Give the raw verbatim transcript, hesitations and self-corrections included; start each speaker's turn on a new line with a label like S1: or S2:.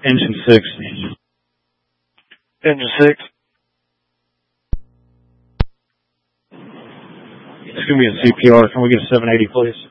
S1: Engine six.
S2: Engine six.
S1: It's going to be a C P R. Can we get a seven eighty, please?